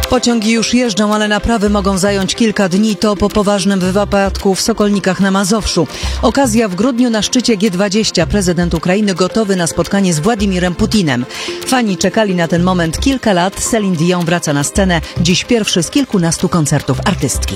Pociągi już jeżdżą, ale naprawy mogą zająć kilka dni. To po poważnym wypadku w Sokolnikach na Mazowszu. Okazja w grudniu na szczycie G20. Prezydent Ukrainy gotowy na spotkanie z Władimirem Putinem. Fani czekali na ten moment kilka lat. Céline Dion wraca na scenę. Dziś pierwszy z kilkunastu koncertów artystki.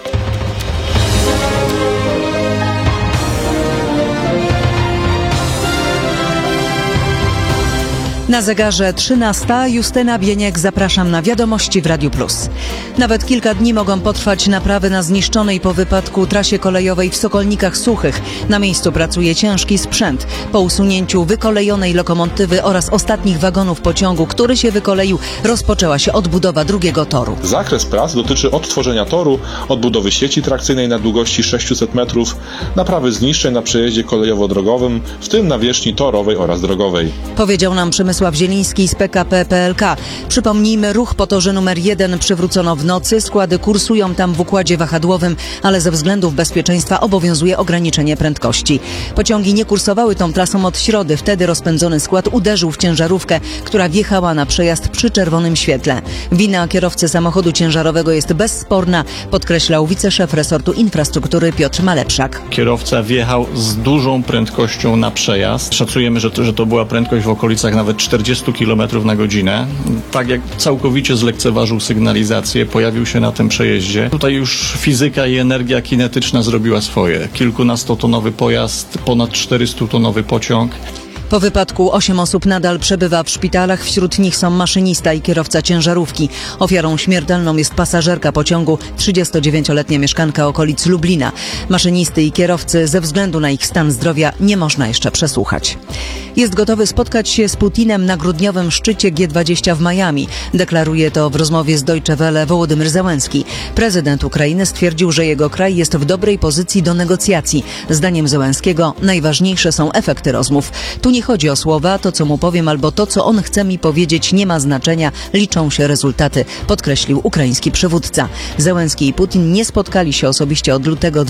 Na zegarze 13. Justyna Bieniek, zapraszam na wiadomości w Radiu Plus. Nawet kilka dni mogą potrwać naprawy na zniszczonej po wypadku trasie kolejowej w Sokolnikach Suchych. Na miejscu pracuje ciężki sprzęt. Po usunięciu wykolejonej lokomotywy oraz ostatnich wagonów pociągu, który się wykoleił, rozpoczęła się odbudowa drugiego toru. Zakres prac dotyczy odtworzenia toru, odbudowy sieci trakcyjnej na długości 600 metrów, naprawy zniszczeń na przejeździe kolejowo-drogowym, w tym nawierzchni torowej oraz drogowej. Powiedział nam Przemysław Zieliński z PKP PLK. Przypomnijmy, ruch po torze numer 1 przywrócono w nocy. Składy kursują tam w układzie wahadłowym, ale ze względów bezpieczeństwa obowiązuje ograniczenie prędkości. Pociągi nie kursowały tą trasą od środy. Wtedy rozpędzony skład uderzył w ciężarówkę, która wjechała na przejazd przy czerwonym świetle. Wina kierowcy samochodu ciężarowego jest bezsporna, podkreślał wiceszef resortu infrastruktury Piotr Malepszak. Kierowca wjechał z dużą prędkością na przejazd. Szacujemy, że to była prędkość w okolicach nawet 40 km na godzinę. Tak jak całkowicie zlekceważył sygnalizację, pojawił się na tym przejeździe. Tutaj już fizyka i energia kinetyczna zrobiła swoje. Kilkunastotonowy pojazd, ponad 400-tonowy pociąg. Po wypadku 8 osób nadal przebywa w szpitalach. Wśród nich są maszynista i kierowca ciężarówki. Ofiarą śmiertelną jest pasażerka pociągu, 39-letnia mieszkanka okolic Lublina. Maszynisty i kierowcy ze względu na ich stan zdrowia nie można jeszcze przesłuchać. Jest gotowy spotkać się z Putinem na grudniowym szczycie G20 w Miami. Deklaruje to w rozmowie z Deutsche Welle Wołodymyr Zełenski. Prezydent Ukrainy stwierdził, że jego kraj jest w dobrej pozycji do negocjacji. Zdaniem Zełenskiego najważniejsze są efekty rozmów. Tu nie chodzi o słowa, to co mu powiem albo to co on chce mi powiedzieć nie ma znaczenia, liczą się rezultaty, podkreślił ukraiński przywódca. Zełenski i Putin nie spotkali się osobiście od lutego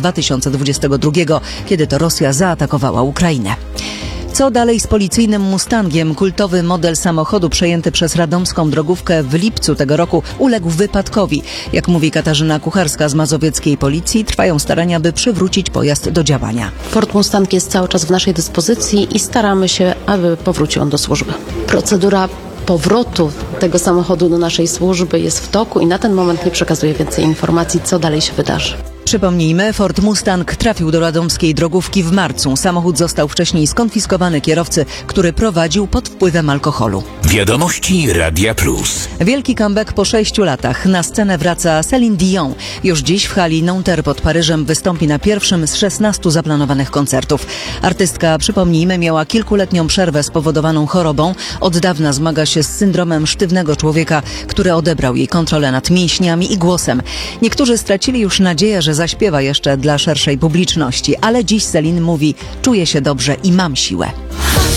2022, kiedy to Rosja zaatakowała Ukrainę. Co dalej z policyjnym Mustangiem? Kultowy model samochodu przejęty przez radomską drogówkę w lipcu tego roku uległ wypadkowi. Jak mówi Katarzyna Kucharska z mazowieckiej policji, trwają starania, by przywrócić pojazd do działania. Ford Mustang jest cały czas w naszej dyspozycji i staramy się, aby powrócił on do służby. Procedura powrotu tego samochodu do naszej służby jest w toku i na ten moment nie przekazuję więcej informacji, co dalej się wydarzy. Przypomnijmy, Ford Mustang trafił do radomskiej drogówki w marcu. Samochód został wcześniej skonfiskowany kierowcy, który prowadził pod wpływem alkoholu. Wiadomości Radia Plus. Wielki comeback po 6 latach. Na scenę wraca Céline Dion. Już dziś w hali Nanterre pod Paryżem wystąpi na pierwszym z 16 zaplanowanych koncertów. Artystka, przypomnijmy, miała kilkuletnią przerwę spowodowaną chorobą. Od dawna zmaga się z syndromem sztywnego człowieka, który odebrał jej kontrolę nad mięśniami i głosem. Niektórzy stracili już nadzieję, że zaśpiewa jeszcze dla szerszej publiczności, ale dziś Céline mówi: czuję się dobrze i mam siłę.